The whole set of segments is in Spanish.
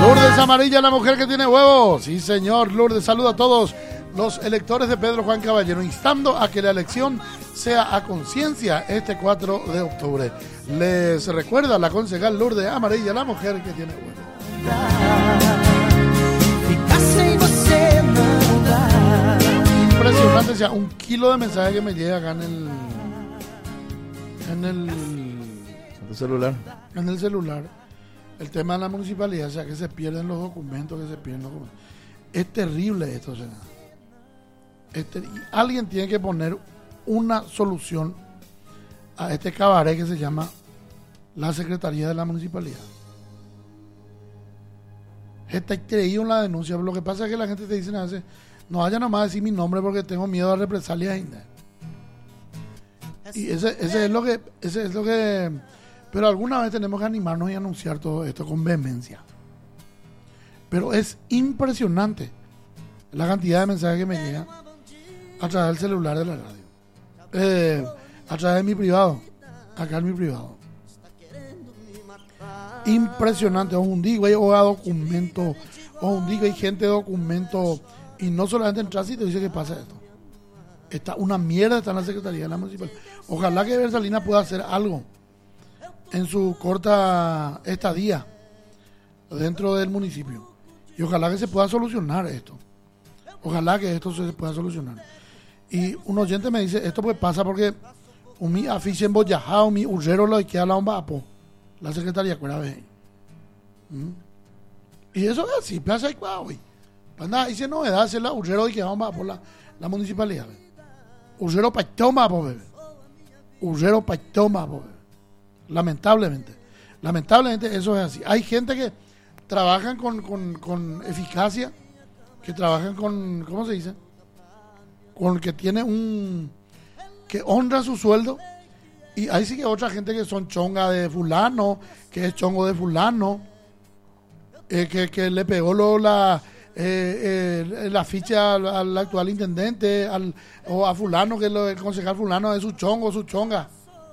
Lourdes Amarilla, la mujer que tiene huevos. Sí, señor. Lourdes, saluda a todos los electores de Pedro Juan Caballero, instando a que la elección sea a conciencia este 4 de octubre. Les recuerda la concejal Lourdes Amarilla, la mujer que tiene huevos. Impresionante, o sea, 1 kilo de mensaje que me llega acá en el celular. En el celular. El tema de la municipalidad, o sea, que se pierden los documentos, Es terrible esto, o sea. Alguien tiene que poner una solución a este cabaret que se llama la Secretaría de la Municipalidad. Está creído en la denuncia, pero lo que pasa es que la gente te dice a veces, no vaya nomás a decir mi nombre porque tengo miedo a represalias. Y ese es lo que pero alguna vez tenemos que animarnos y anunciar todo esto con vehemencia. Pero es impresionante la cantidad de mensajes que me llegan a través del celular de la radio, a través de mi privado, acá en mi privado. Impresionante. O un día o a documento, o un día hay gente de documento, y no solamente en tránsito dice que pasa esto. Está una mierda, está en la Secretaría de la Municipal. Ojalá que Bersalina pueda hacer algo en su corta estadía dentro del municipio, y ojalá que se pueda solucionar esto. Ojalá que esto se pueda solucionar. Y un oyente me dice, esto pues pasa porque mi afiche en Boyajá, mi urrero lo que habla un vapo, la Secretaría cuera ve. Y eso es así, plaza y hoy. Anda, dice novedad, es la urrero de que vamos por la municipalidad. Urrero paitoma, bebé. Urrero paitoma, bebé. Lamentablemente eso es así. Hay gente que trabajan con eficacia, que trabajan con, ¿cómo se dice? Con que tiene que honra su sueldo, y hay sí que otra gente que son chonga de fulano, que es chongo de fulano, que le pegó la ficha al actual intendente, o a fulano, que el concejal fulano es su chongo, su chonga.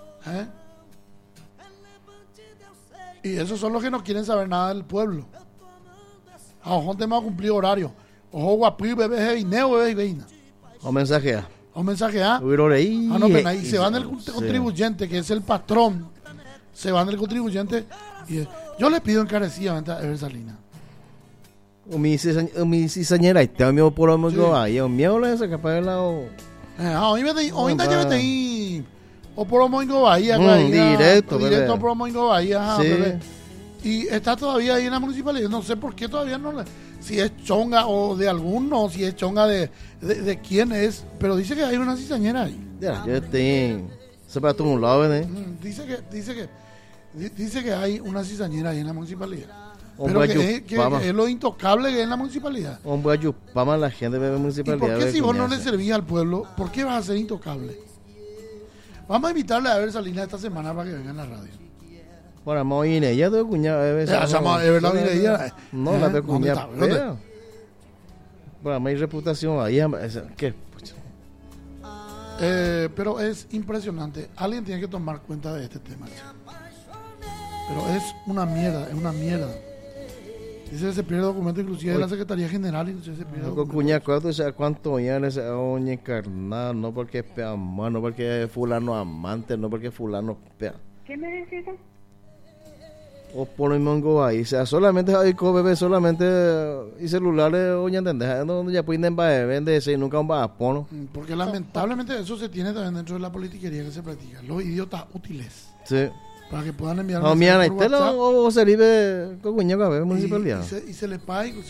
Y esos son los que no quieren saber nada del pueblo. A ojo te va a cumplir horario. Ojo guapi, bebé, bebé, veina. O mensajea. O mensajea. No, pero ahí se van del contribuyente, que es el patrón. Se van del contribuyente. Y yo le pido encarecidamente a Eversalina. O mi cizañera, y te amigo por lo menos ahí. O mío le saca para el lado. Hoy me ahí. O por Moingo Bahía, directo por Moingo Bahía, sí. Bebé. Y está todavía ahí en la municipalidad. No sé por qué todavía no le, si es chonga o de alguno, si es chonga de quién es, pero dice que hay una cizañera ahí. Ya, yo tengo. Se para todo un lado, Dice que hay una cizañera ahí en la municipalidad. Pero que es lo intocable que es en la municipalidad. Vamos a la gente de la municipalidad. ¿Y por qué si vos no le servís al pueblo, por qué vas a ser intocable? Vamos a invitarle a Bersalina esta semana para que venga en la radio. Bueno, vamos a ir ella de cuñada. No, la de cuñada. Bueno, hay reputación ahí. ¿Qué? Pero es impresionante. Alguien tiene que tomar cuenta de este tema. Pero es una mierda. Dice que se pierde documento inclusive de la Secretaría General. Y se pierde ¿Cuánto ya les oye encarnado? No porque es pea mano, no porque fulano amante, no porque fulano pea. ¿Qué me necesita? O por el mongo ahí, o sea, solamente hay bebé, solamente y celulares, oye, ¿entendés? Donde ya pueden vender ese y nunca un pono. Porque lamentablemente eso se tiene también dentro de la politiquería que se practica. Los idiotas útiles. Sí. Para que puedan enviar no, mira, o se vive con cuña municipalidad. Y se le paga.